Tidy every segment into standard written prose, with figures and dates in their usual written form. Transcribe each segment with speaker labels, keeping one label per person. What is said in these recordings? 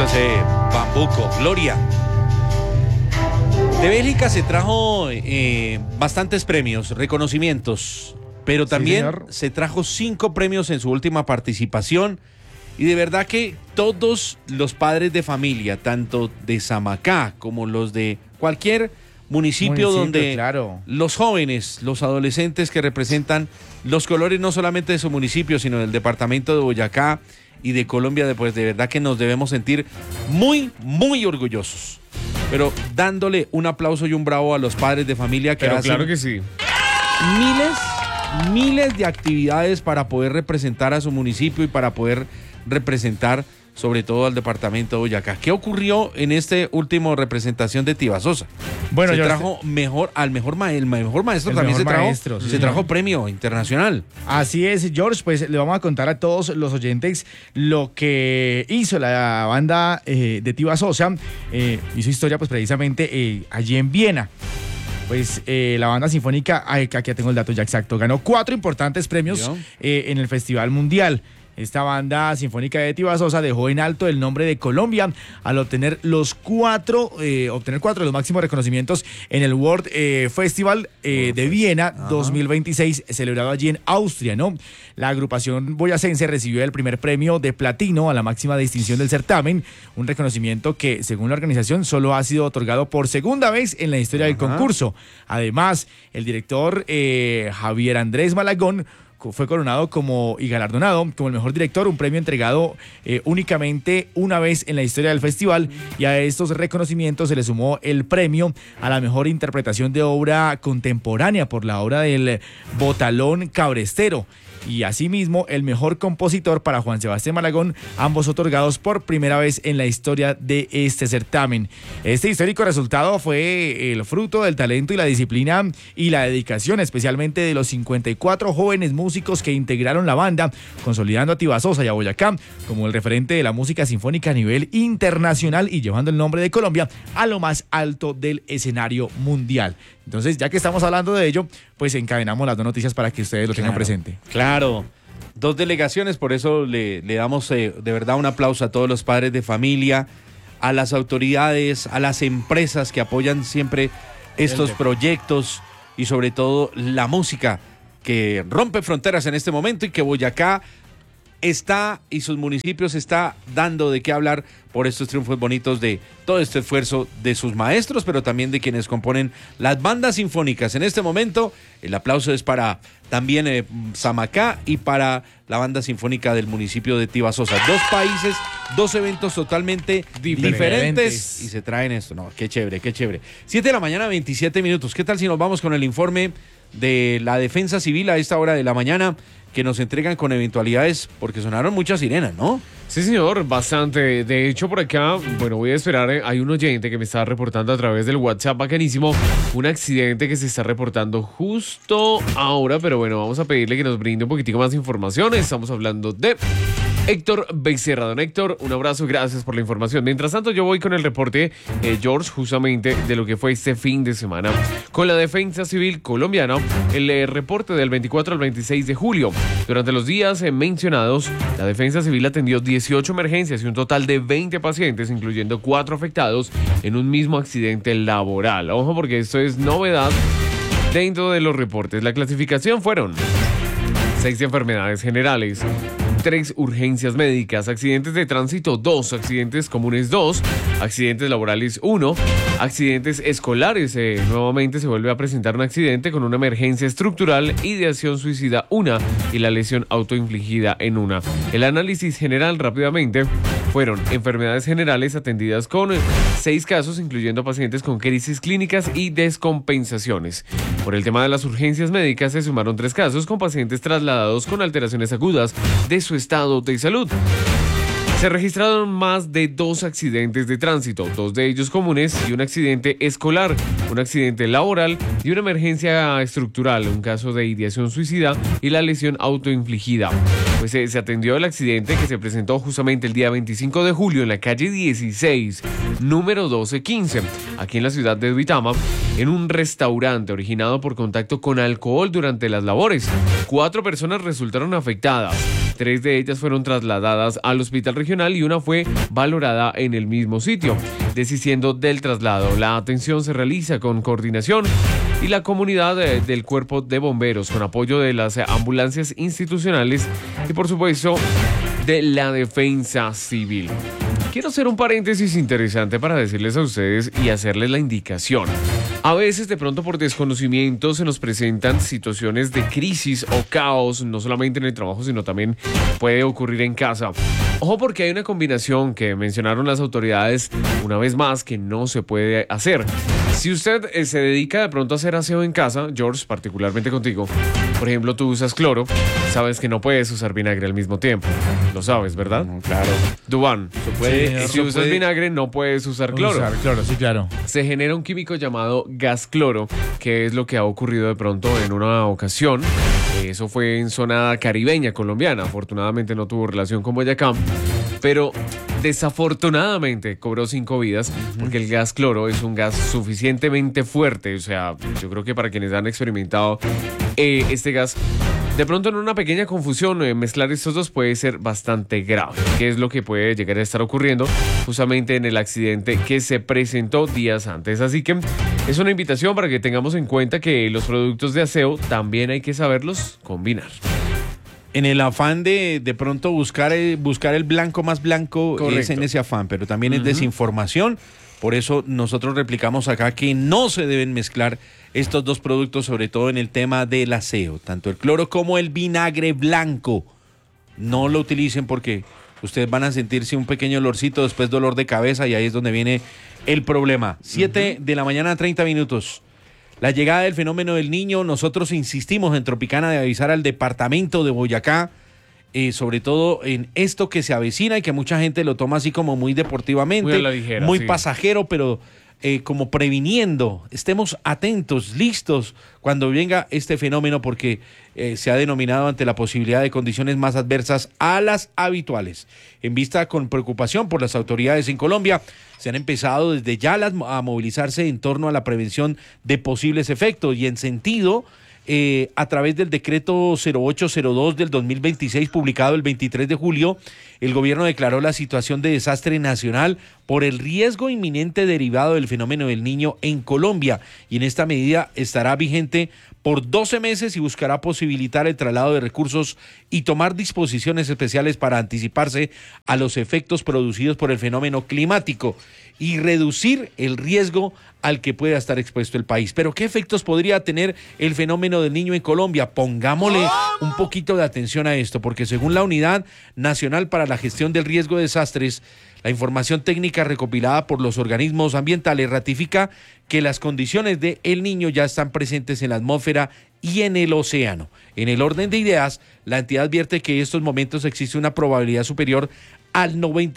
Speaker 1: ese bambuco. Gloria. De Bélgica se trajo bastantes premios, reconocimientos, pero también se trajo 5 premios en su última participación. Y de verdad que todos los padres de familia, tanto de Samacá como los de cualquier municipio donde
Speaker 2: claro,
Speaker 1: los jóvenes, los adolescentes que representan los colores no solamente de su municipio, sino del departamento de Boyacá y de Colombia, pues de verdad que nos debemos sentir muy, muy orgullosos. Pero dándole un aplauso y un bravo a los padres de familia que hacen
Speaker 3: claro que sí,
Speaker 1: miles de actividades para poder representar a su municipio y para poder representar sobre todo al departamento de Boyacá. ¿Qué ocurrió en este último representación de Tibasosa?
Speaker 2: Bueno,
Speaker 1: se trajo el mejor maestro, también se trajo premio internacional.
Speaker 2: Así es, George, pues le vamos a contar a todos los oyentes lo que hizo la banda de Tibasosa. Hizo historia pues precisamente allí en Viena. Pues la banda sinfónica, aquí ya tengo el dato ya exacto, ganó 4 importantes premios en el Festival Mundial. Esta banda sinfónica de Tibasosa dejó en alto el nombre de Colombia al obtener 4 de los máximos reconocimientos en el World Festival de Viena 2026, celebrado allí en Austria, ¿no? La agrupación boyacense recibió el primer premio de platino a la máxima distinción del certamen, un reconocimiento que, según la organización, solo ha sido otorgado por segunda vez en la historia del concurso. Además, el director Javier Andrés Malagón fue coronado y galardonado como el mejor director, un premio entregado únicamente una vez en la historia del festival, y a estos reconocimientos se le sumó el premio a la mejor interpretación de obra contemporánea por la obra del Botalón Cabrestero, y asimismo el mejor compositor para Juan Sebastián Malagón, ambos otorgados por primera vez en la historia de este certamen. Este histórico resultado fue el fruto del talento y la disciplina y la dedicación, especialmente de los 54 jóvenes músicos que integraron la banda, consolidando a Tibasosa y a Boyacá como el referente de la música sinfónica a nivel internacional y llevando el nombre de Colombia a lo más alto del escenario mundial. Entonces, ya que estamos hablando de ello, pues encadenamos las 2 noticias para que ustedes lo tengan presente.
Speaker 1: Claro, 2 delegaciones, por eso le damos de verdad un aplauso a todos los padres de familia, a las autoridades, a las empresas que apoyan siempre estos proyectos y sobre todo la música que rompe fronteras en este momento y que Boyacá está y sus municipios está dando de qué hablar por estos triunfos bonitos de todo este esfuerzo de sus maestros, pero también de quienes componen las bandas sinfónicas. En este momento, el aplauso es para también Samacá y para la banda sinfónica del municipio de Tibasosa. 2 países, 2 eventos totalmente diferentes y se traen esto. No, qué chévere, qué chévere. 7 de la mañana, 27 minutos. ¿Qué tal si nos vamos con el informe de la Defensa Civil a esta hora de la mañana, que nos entregan con eventualidades, porque sonaron muchas sirenas, ¿no?
Speaker 3: Sí, señor, bastante. De hecho, por acá, bueno, voy a esperar. Hay un oyente que me está reportando a través del WhatsApp, bacanísimo, un accidente que se está reportando justo ahora, pero bueno, vamos a pedirle que nos brinde un poquitico más de información. Estamos hablando de Héctor Becerra. Don Héctor, un abrazo, gracias por la información. Mientras tanto, yo voy con el reporte, George, justamente de lo que fue este fin de semana con la Defensa Civil colombiana, el reporte del 24 al 26 de julio. Durante los días mencionados, la Defensa Civil atendió 18 emergencias y un total de 20 pacientes, incluyendo 4 afectados en un mismo accidente laboral. Ojo, porque esto es novedad dentro de los reportes. La clasificación fueron 6 enfermedades generales, 3 urgencias médicas, accidentes de tránsito 2, accidentes comunes 2, accidentes laborales 1, accidentes escolares. Nuevamente se vuelve a presentar un accidente con una emergencia estructural, ideación suicida 1 y la lesión autoinfligida en 1. El análisis general rápidamente fueron enfermedades generales atendidas con 6 casos, incluyendo pacientes con crisis clínicas y descompensaciones. Por el tema de las urgencias médicas se sumaron 3 casos con pacientes trasladados con alteraciones agudas de su estado de salud. Se registraron más de 2 accidentes de tránsito, 2 de ellos comunes y un accidente escolar, un accidente laboral y una emergencia estructural, un caso de ideación suicida y la lesión autoinfligida. Pues se atendió el accidente que se presentó justamente el día 25 de julio en la calle 16, número 1215, aquí en la ciudad de Duitama, en un restaurante originado por contacto con alcohol durante las labores. 4 personas resultaron afectadas. 3 de ellas fueron trasladadas al hospital regional y una fue valorada en el mismo sitio. Desisiendo del traslado, la atención se realiza con coordinación y la comunidad del cuerpo de bomberos con apoyo de las ambulancias institucionales y por supuesto de la defensa civil. Quiero hacer un paréntesis interesante para decirles a ustedes y hacerles la indicación. A veces, de pronto, por desconocimiento, se nos presentan situaciones de crisis o caos, no solamente en el trabajo, sino también puede ocurrir en casa. Ojo, porque hay una combinación que mencionaron las autoridades una vez más que no se puede hacer. Si usted se dedica de pronto a hacer aseo en casa, George, particularmente contigo, por ejemplo, tú usas cloro, sabes que no puedes usar vinagre al mismo tiempo. Lo sabes, ¿verdad?
Speaker 1: Claro.
Speaker 3: Duván, si usas vinagre no puedes usar cloro.
Speaker 2: Usar cloro, sí, claro.
Speaker 3: Se genera un químico llamado gas cloro, que es lo que ha ocurrido de pronto en una ocasión. Eso fue en zona caribeña colombiana. Afortunadamente no tuvo relación con Boyacá, pero desafortunadamente cobró 5 vidas porque el gas cloro es un gas suficientemente fuerte. O sea, yo creo que para quienes han experimentado este gas, de pronto en una pequeña confusión mezclar estos dos puede ser bastante grave, que es lo que puede llegar a estar ocurriendo justamente en el accidente que se presentó días antes. Así que es una invitación para que tengamos en cuenta que los productos de aseo también hay que saberlos combinar.
Speaker 1: En el afán de pronto buscar el blanco más blanco,
Speaker 3: Correcto.
Speaker 1: es en ese afán, pero también es desinformación. Por eso nosotros replicamos acá que no se deben mezclar estos dos productos, sobre todo en el tema del aseo, tanto el cloro como el vinagre blanco. No lo utilicen porque ustedes van a sentirse un pequeño olorcito, después dolor de cabeza y ahí es donde viene el problema. 7 de la mañana, 30 minutos. La llegada del fenómeno del Niño, nosotros insistimos en Tropicana de avisar al departamento de Boyacá, sobre todo en esto que se avecina y que mucha gente lo toma así como muy deportivamente,
Speaker 3: muy a la ligera,
Speaker 1: muy
Speaker 3: sí.
Speaker 1: pasajero, pero como previniendo, estemos atentos, listos cuando venga este fenómeno porque se ha denominado ante la posibilidad de condiciones más adversas a las habituales. En vista con preocupación por las autoridades en Colombia, se han empezado desde ya a movilizarse en torno a la prevención de posibles efectos y en sentido a través del decreto 0802 del 2026 publicado el 23 de julio, el gobierno declaró la situación de desastre nacional por el riesgo inminente derivado del fenómeno del Niño en Colombia y en esta medida estará vigente por 12 meses y buscará posibilitar el traslado de recursos y tomar disposiciones especiales para anticiparse a los efectos producidos por el fenómeno climático y reducir el riesgo al que pueda estar expuesto el país. Pero ¿qué efectos podría tener el fenómeno del Niño en Colombia? Pongámosle un poquito de atención a esto, porque según la Unidad Nacional para la Gestión del Riesgo de Desastres, la información técnica recopilada por los organismos ambientales ratifica que las condiciones de El Niño ya están presentes en la atmósfera y en el océano. En el orden de ideas, la entidad advierte que en estos momentos existe una probabilidad superior al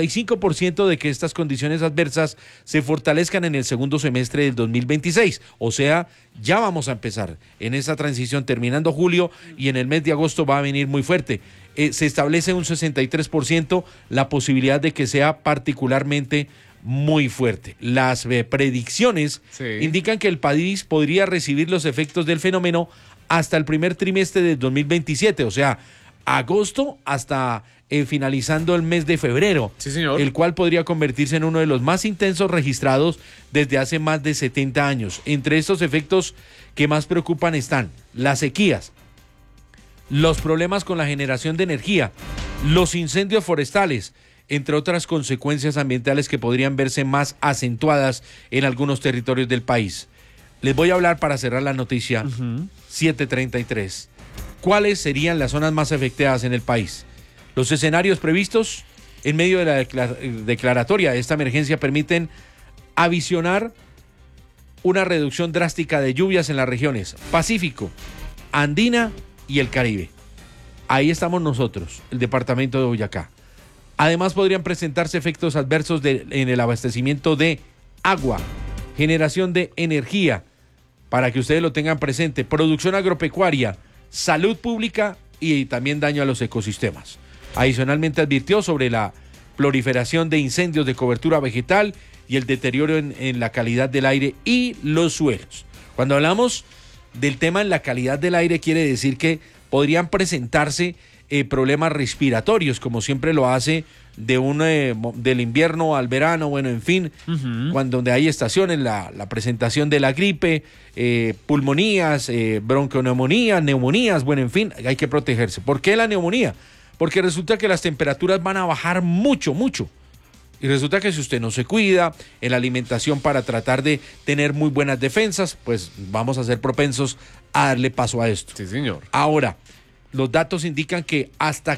Speaker 1: 95% de que estas condiciones adversas se fortalezcan en el segundo semestre del 2026. O sea, ya vamos a empezar en esa transición terminando julio y en el mes de agosto va a venir muy fuerte. Se establece un 63% la posibilidad de que sea particularmente muy fuerte. Las predicciones indican que el país podría recibir los efectos del fenómeno hasta el primer trimestre del 2027, o sea, agosto hasta finalizando el mes de febrero,
Speaker 3: sí, señor.
Speaker 1: El cual podría convertirse en uno de los más intensos registrados desde hace más de 70 años. Entre estos efectos que más preocupan están las sequías, los problemas con la generación de energía, los incendios forestales, entre otras consecuencias ambientales que podrían verse más acentuadas en algunos territorios del país. Les voy a hablar para cerrar la noticia, 7:33. ¿Cuáles serían las zonas más afectadas en el país? Los escenarios previstos en medio de la declaratoria de esta emergencia permiten avisionar una reducción drástica de lluvias en las regiones Pacífico, Andina y el Caribe. Ahí estamos nosotros, el departamento de Boyacá. Además podrían presentarse efectos adversos en el abastecimiento de agua, generación de energía, para que ustedes lo tengan presente, producción agropecuaria, salud pública y también daño a los ecosistemas. Adicionalmente advirtió sobre la proliferación de incendios de cobertura vegetal y el deterioro en la calidad del aire y los suelos. Cuando hablamos del tema en la calidad del aire, quiere decir que podrían presentarse problemas respiratorios, como siempre lo hace del invierno al verano, bueno, en fin, donde hay estaciones, la presentación de la gripe, pulmonías, bronconeumonías, neumonías, bueno, en fin, hay que protegerse. ¿Por qué la neumonía? Porque resulta que las temperaturas van a bajar mucho, mucho. Y resulta que si usted no se cuida en la alimentación para tratar de tener muy buenas defensas, pues vamos a ser propensos a darle paso a esto.
Speaker 3: Sí, señor.
Speaker 1: Ahora, los datos indican que hasta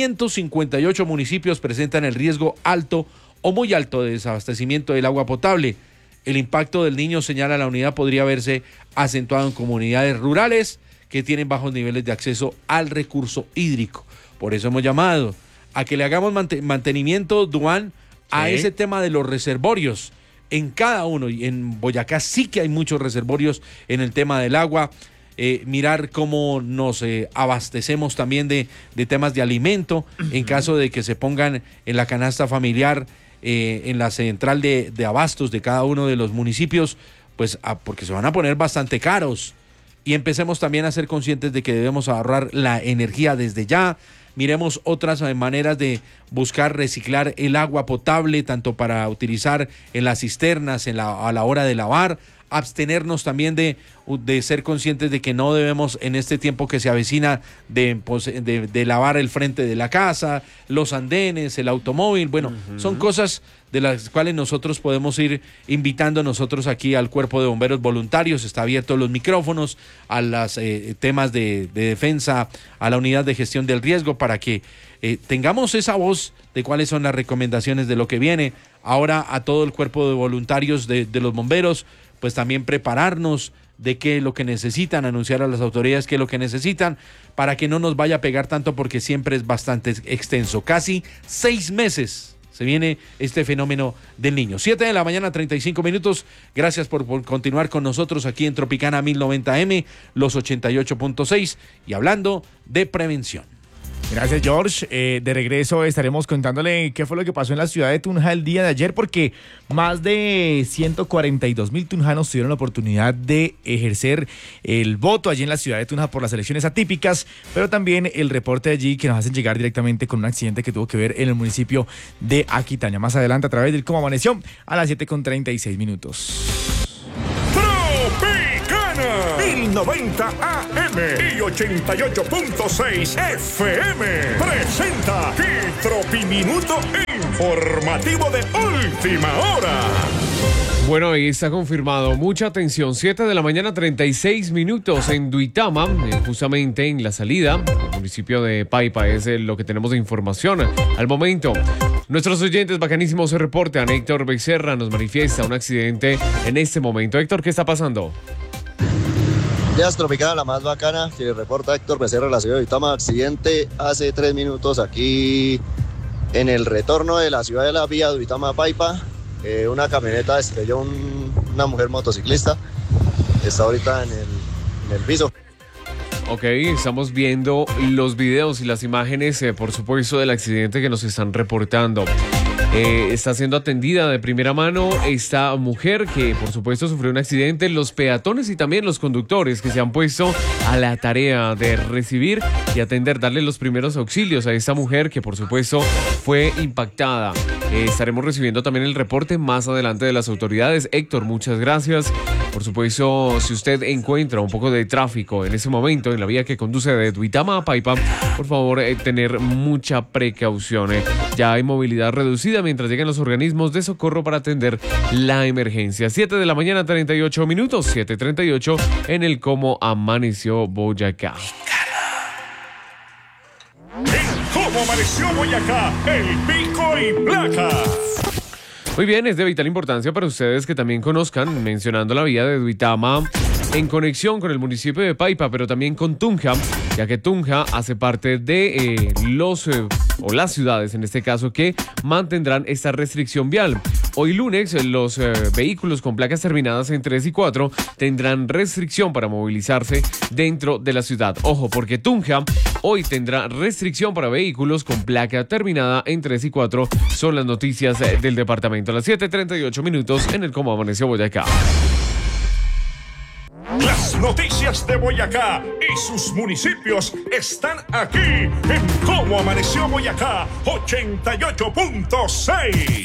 Speaker 1: 558 municipios presentan el riesgo alto o muy alto de desabastecimiento del agua potable. El impacto del Niño, señala la unidad, podría verse acentuado en comunidades rurales que tienen bajos niveles de acceso al recurso hídrico. Por eso hemos llamado a que le hagamos mantenimiento, Duan, a ese tema de los reservorios en cada uno. Y en Boyacá sí que hay muchos reservorios en el tema del agua. Mirar cómo nos abastecemos también de temas de alimento en caso de que se pongan en la canasta familiar, en la central de abastos de cada uno de los municipios, pues porque se van a poner bastante caros. Y empecemos también a ser conscientes de que debemos ahorrar la energía desde ya. Miremos otras maneras de buscar reciclar el agua potable, tanto para utilizar en las cisternas, a la hora de lavar. Abstenernos también de ser conscientes de que no debemos en este tiempo que se avecina de lavar el frente de la casa, los andenes, el automóvil. Bueno, son cosas de las cuales nosotros podemos ir invitando nosotros aquí al Cuerpo de Bomberos Voluntarios. Está abierto los micrófonos a los temas de defensa, a la unidad de gestión del riesgo, para que tengamos esa voz de cuáles son las recomendaciones de lo que viene. Ahora a todo el Cuerpo de Voluntarios de los bomberos, pues también prepararnos de qué es lo que necesitan, anunciar a las autoridades qué es lo que necesitan, para que no nos vaya a pegar tanto, porque siempre es bastante extenso. Casi 6 meses se viene este fenómeno del Niño. 7:35 a.m. Gracias por continuar con nosotros aquí en Tropicana 1090M, los 88.6, y hablando de prevención.
Speaker 2: Gracias, George. De regreso estaremos contándole qué fue lo que pasó en la ciudad de Tunja el día de ayer, porque más de 142.000 tunjanos tuvieron la oportunidad de ejercer el voto allí en la ciudad de Tunja por las elecciones atípicas, pero también el reporte de allí que nos hacen llegar directamente con un accidente que tuvo que ver en el municipio de Aquitania. Más adelante a través del Cómo Amaneció a las 7:36.
Speaker 4: Tropicana 1090 AM y 88.6 FM presenta el Tropiminuto informativo de última hora.
Speaker 3: Bueno, ahí está confirmado. Mucha atención. 7:36 a.m. en Duitama, justamente en la salida al municipio de Paipa. Es lo que tenemos de información al momento. Nuestros oyentes bacanísimos se reportan. Héctor Becerra nos manifiesta un accidente en este momento. Héctor, ¿qué está pasando?
Speaker 5: Días Tropicana, la más bacana, que reporta Héctor Becerra de la ciudad de Duitama. Accidente hace 3 minutos aquí en el retorno de la ciudad de la vía Duitama Paipa. Una camioneta estrelló una mujer motociclista. Está ahorita en el piso.
Speaker 3: Ok, estamos viendo los videos y las imágenes, por supuesto, del accidente que nos están reportando. Está siendo atendida de primera mano esta mujer que, por supuesto, sufrió un accidente. Los peatones y también los conductores que se han puesto a la tarea de recibir y atender, darle los primeros auxilios a esta mujer que, por supuesto, fue impactada. Estaremos recibiendo también el reporte más adelante de las autoridades. Héctor, muchas gracias. Por supuesto, si usted encuentra un poco de tráfico en ese momento en la vía que conduce de Duitama a Paipa, por favor, tener mucha precaución. Ya hay movilidad reducida mientras lleguen los organismos de socorro para atender la emergencia. 7:38 a.m, 7:38 en el Cómo Amaneció Boyacá.
Speaker 4: ¿Cómo amaneció Boyacá? El pico y placa.
Speaker 3: Muy bien, es de vital importancia para ustedes que también conozcan, mencionando la vía de Duitama en conexión con el municipio de Paipa, pero también con Tunja, ya que Tunja hace parte de las ciudades, en este caso, que mantendrán esta restricción vial. Hoy lunes, los vehículos con placas terminadas en 3 y 4 tendrán restricción para movilizarse dentro de la ciudad. Ojo, porque Tunja hoy tendrá restricción para vehículos con placa terminada en 3 y 4. Son las noticias del departamento. A las 7:38 en el Cómo Amaneció Boyacá.
Speaker 4: Las noticias de Boyacá y sus municipios están aquí en Cómo Amaneció Boyacá 88.6.